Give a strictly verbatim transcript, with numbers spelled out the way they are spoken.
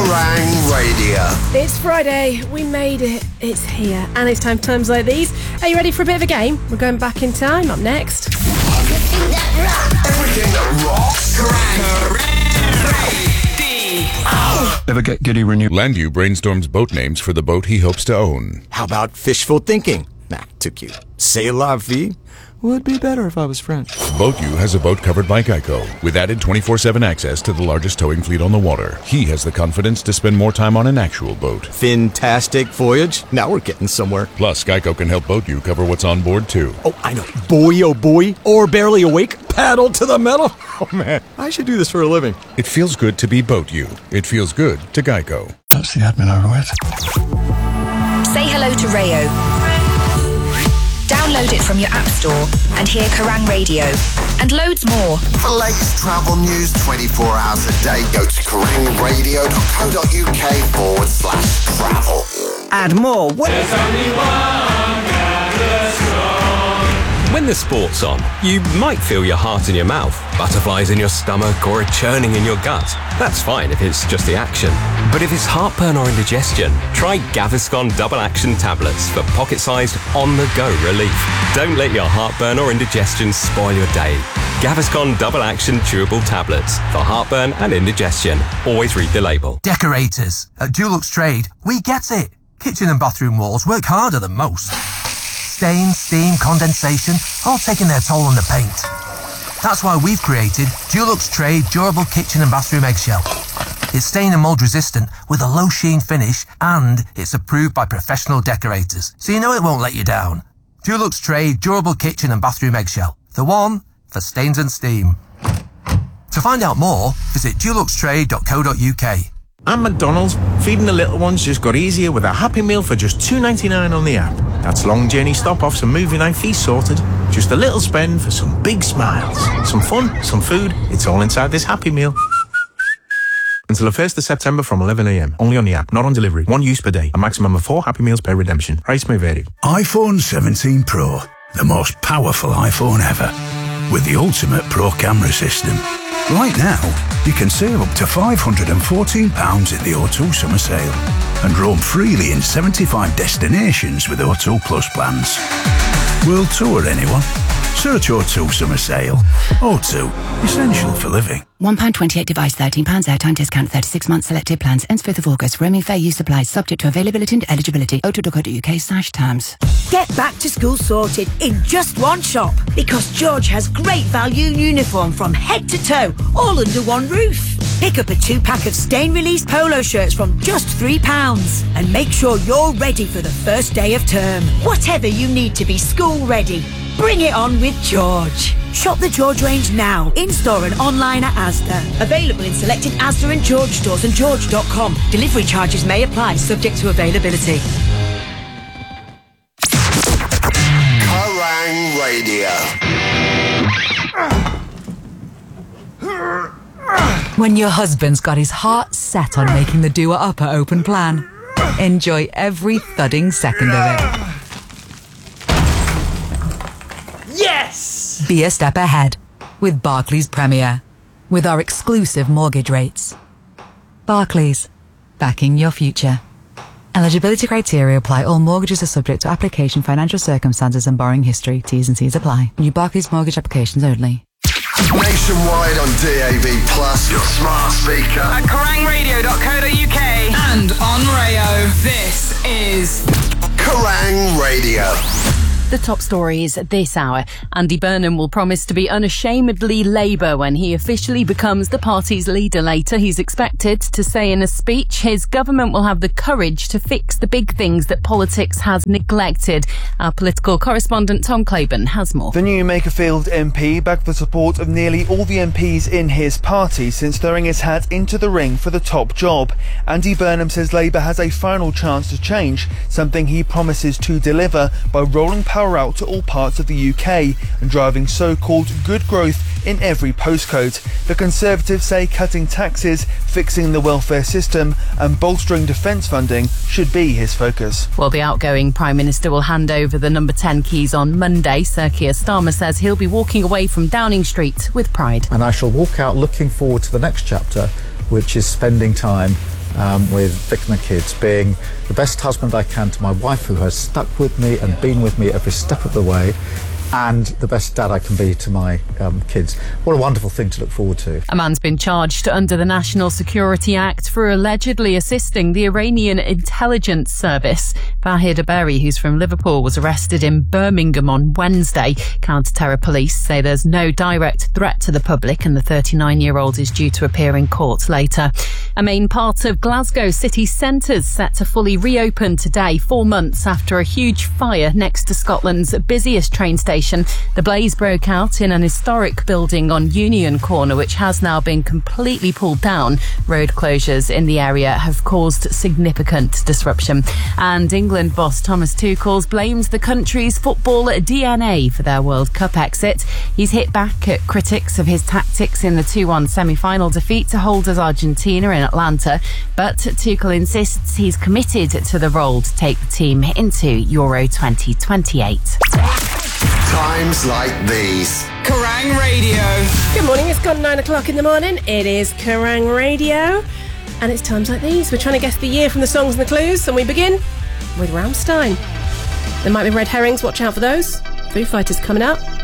Kerrang Radio. It's Friday, we made it, it's here, and it's time for times like these. Are you ready for a bit of a game? We're going back in time, up next. Everything that rocks. Everything that rocks. Kerrang! Ever get giddy when you... Landu brainstorms boat names for the boat he hopes to own. How about fishful thinking? Nah, too cute. C'est la vie? Would be better if I was French. BoatU has a boat covered by Geico, with added twenty-four seven access to the largest towing fleet on the water. He has the confidence to spend more time on an actual boat. Fantastic voyage. Now we're getting somewhere. Plus, Geico can help BoatU cover what's on board, too. Oh, I know. Boy, oh boy. Or barely awake. Paddle to the metal. Oh, man. I should do this for a living. It feels good to be BoatU. It feels good to Geico. That's the admin over with. Say hello to Rayo. Download it from your app store and hear Kerrang Radio and loads more. For latest travel news twenty-four hours a day, go to kerrangradio.co.uk forward slash travel. Add more. What? There's only one When the sport's on, you might feel your heart in your mouth, butterflies in your stomach, or a churning in your gut. That's fine if it's just the action. But if it's heartburn or indigestion, try Gaviscon Double Action Tablets for pocket-sized, on-the-go relief. Don't let your heartburn or indigestion spoil your day. Gaviscon Double Action Chewable Tablets for heartburn and indigestion. Always read the label. Decorators. At Dulux Trade, we get it. Kitchen and bathroom walls work harder than most. Stain, steam, condensation, all taking their toll on the paint. That's why we've created Dulux Trade Durable Kitchen and Bathroom Eggshell. It's stain and mould resistant with a low sheen finish, and it's approved by professional decorators, so you know it won't let you down. Dulux Trade Durable Kitchen and Bathroom Eggshell. The one for stains and steam. To find out more, visit dulux trade dot co dot uk. At McDonald's, feeding the little ones just got easier with a Happy Meal for just two ninety-nine on the app. That's long journey stop-offs and movie night feast sorted. Just a little spend for some big smiles. Some fun, some food, it's all inside this Happy Meal. Until the first of September from eleven a m. Only on the app, not on delivery. One use per day. A maximum of four Happy Meals per redemption. Price may vary. iPhone seventeen Pro. The most powerful iPhone ever. With the ultimate Pro camera system. Right now, you can save up to five hundred fourteen pounds in the O two summer sale and roam freely in seventy-five destinations with O two Plus plans. World tour, anyone? Search O two summer sale. O two, essential for living. one pound twenty-eight device, thirteen pounds airtime discount, thirty-six months selected plans, ends fifth of August. Roaming fair use applies, subject to availability and eligibility. o two dot co dot uk slash terms. Get back to school sorted in just one shop, because George has great value uniform from head to toe, all under one roof. Pick up a two-pack of stain-release polo shirts from just three pounds and make sure you're ready for the first day of term. Whatever you need to be school ready, bring it on with George. Shop the George range now, in-store and online at Asda. Available in selected Asda and George stores and george dot com. Delivery charges may apply, subject to availability. Kerrang Radio. When your husband's got his heart set on making the Dua Upper open plan, enjoy every thudding second of it. Yes! Be a step ahead with Barclays Premier, with our exclusive mortgage rates. Barclays, backing your future. Eligibility criteria apply. All mortgages are subject to application, financial circumstances and borrowing history. T's and C's apply. New Barclays mortgage applications only. Nationwide on D A B Plus, your smart speaker. At kerrang radio dot co dot uk and on Rayo. This is Kerrang Radio. The top stories this hour. Andy Burnham will promise to be unashamedly Labour when he officially becomes the party's leader later. He's expected to say in a speech his government will have the courage to fix the big things that politics has neglected. Our political correspondent Tom Claiborne has more. The new Makerfield M P backed the support of nearly all the M Ps in his party since throwing his hat into the ring for the top job. Andy Burnham says Labour has a final chance to change, something he promises to deliver by rolling power out to all parts of the U K and driving so-called good growth in every postcode. The Conservatives say cutting taxes, fixing the welfare system and bolstering defence funding should be his focus. Well, the outgoing Prime Minister will hand over the number ten keys on Monday. Sir Keir Starmer says he'll be walking away from Downing Street with pride. And I shall walk out looking forward to the next chapter, which is spending time um, with Vic and the kids, being the best husband I can to my wife, who has stuck with me and been with me every step of the way, and the best dad I can be to my um, kids. What a wonderful thing to look forward to. A man's been charged under the National Security Act for allegedly assisting the Iranian intelligence service. Vahid Aberi, who's from Liverpool, was arrested in Birmingham on Wednesday. Counter-terror police say there's no direct threat to the public, and the thirty-nine-year-old is due to appear in court later. A main part of Glasgow city centre's set to fully reopen today, four months after a huge fire next to Scotland's busiest train station. The blaze broke out in an historic building on Union Corner, which has now been completely pulled down. Road closures in the area have caused significant disruption. And England boss Thomas Tuchel blames the country's football D N A for their World Cup exit. He's hit back at critics of his tactics in the two one semi-final defeat to holders Argentina in Atlanta, but Tuchel insists he's committed to the role to take the team into Euro twenty twenty-eight. Times like these. Kerrang Radio. Good morning, it's gone nine o'clock in the morning. It is Kerrang Radio. And it's times like these. We're trying to guess the year from the songs and the clues, and we begin with Rammstein. There might be red herrings, watch out for those. Foo Fighters coming up.